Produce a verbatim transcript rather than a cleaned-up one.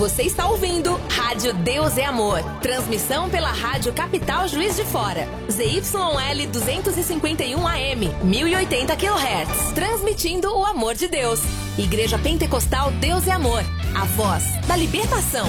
Você está ouvindo Rádio Deus é Amor. Transmissão pela Rádio Capital Juiz de Fora. Z Y L duzentos e cinquenta e um A M, mil e oitenta quilohertz. Transmitindo o amor de Deus. Igreja Pentecostal Deus é Amor. A voz da libertação.